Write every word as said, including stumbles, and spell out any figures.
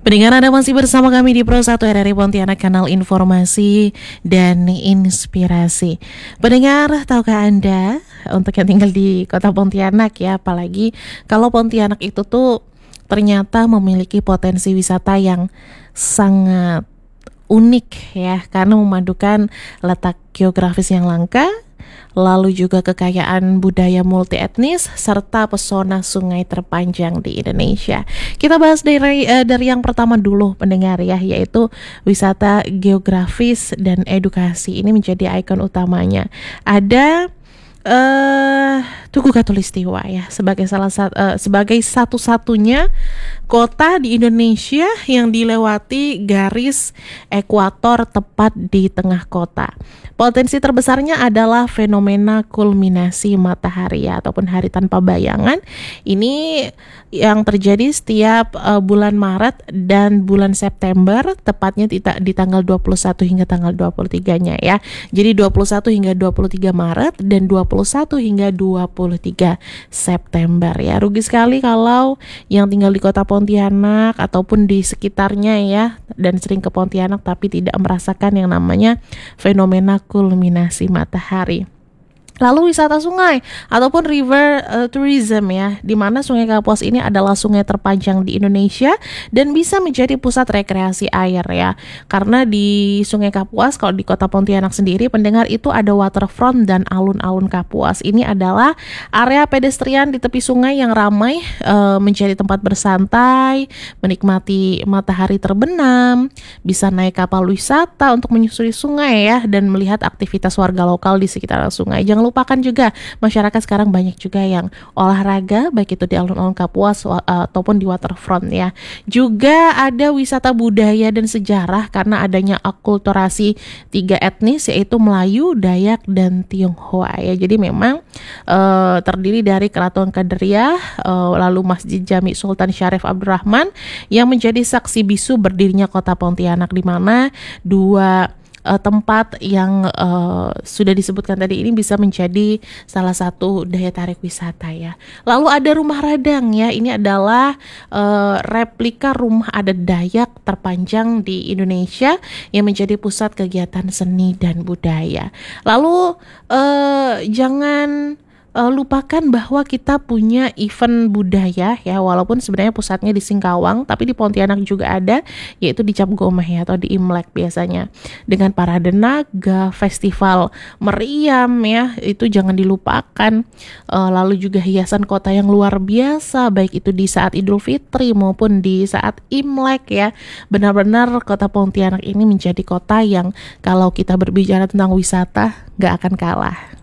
Pendengar, Anda masih bersama kami di Pro satu R R I Pontianak, kanal informasi dan inspirasi. Pendengar, tahukah Anda untuk yang tinggal di kota Pontianak ya, apalagi kalau Pontianak itu tuh ternyata memiliki potensi wisata yang sangat unik ya, karena memadukan letak geografis yang langka, lalu juga kekayaan budaya multi etnis serta pesona sungai terpanjang di Indonesia. Kita bahas dari uh, dari yang pertama dulu pendengar ya, yaitu wisata geografis dan edukasi. Ini menjadi ikon utamanya. Ada uh, Tugu Katulistiwa ya, sebagai salah satu uh, sebagai satu-satunya kota di Indonesia yang dilewati garis ekuator tepat di tengah kota. Potensi terbesarnya adalah fenomena kulminasi matahari ya, ataupun hari tanpa bayangan. Ini yang terjadi setiap uh, bulan Maret dan bulan September, tepatnya di, di tanggal dua puluh satu hingga tanggal dua puluh tiga-nya ya. Jadi dua puluh satu hingga dua puluh tiga Maret dan dua puluh satu hingga dua puluh tiga September ya. Rugi sekali kalau yang tinggal di kota Pontianak ataupun di sekitarnya ya, dan sering ke Pontianak tapi tidak merasakan yang namanya fenomena kulminasi matahari. Lalu wisata sungai ataupun river uh, tourism ya, di mana Sungai Kapuas ini adalah sungai terpanjang di Indonesia dan bisa menjadi pusat rekreasi air ya. Karena di Sungai Kapuas, kalau di kota Pontianak sendiri pendengar, itu ada waterfront dan alun-alun Kapuas. Ini adalah area pedestrian di tepi sungai yang ramai, uh, menjadi tempat bersantai, menikmati matahari terbenam, bisa naik kapal wisata untuk menyusuri sungai ya, dan melihat aktivitas warga lokal di sekitar sungai. Jangan lupakan juga masyarakat sekarang banyak juga yang olahraga, baik itu di alun-alun Kapuas uh, ataupun di waterfront ya. Juga ada wisata budaya dan sejarah karena adanya akulturasi tiga etnis, yaitu Melayu, Dayak, dan Tionghoa ya. Jadi memang uh, terdiri dari Keraton Kadiriah, uh, lalu Masjid Jami Sultan Syarif Abdurrahman yang menjadi saksi bisu berdirinya kota Pontianak, di mana dua Uh, tempat yang uh, sudah disebutkan tadi ini bisa menjadi salah satu daya tarik wisata ya. Lalu ada Rumah Radang ya, ini adalah uh, replika rumah adat Dayak terpanjang di Indonesia yang menjadi pusat kegiatan seni dan budaya. Lalu uh, jangan Uh, lupakan bahwa kita punya event budaya ya, walaupun sebenarnya pusatnya di Singkawang, tapi di Pontianak juga ada, yaitu di Cap Gomeh ya, atau di Imlek biasanya, dengan parade naga, festival meriam ya, itu jangan dilupakan. Uh, lalu juga hiasan kota yang luar biasa, baik itu di saat Idul Fitri maupun di saat Imlek ya. Benar-benar kota Pontianak ini menjadi kota yang kalau kita berbicara tentang wisata gak akan kalah.